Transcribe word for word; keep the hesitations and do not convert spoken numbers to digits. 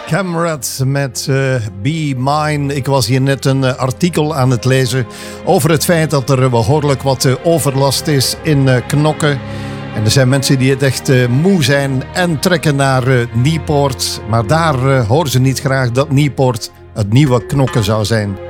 Camrad met uh, Be Mine. Ik was hier net een uh, artikel aan het lezen over het feit dat er behoorlijk wat uh, overlast is in uh, Knokke. En er zijn mensen die het echt uh, moe zijn en trekken naar uh, Nieuwpoort. Maar daar uh, horen ze niet graag dat Nieuwpoort het nieuwe Knokke zou zijn.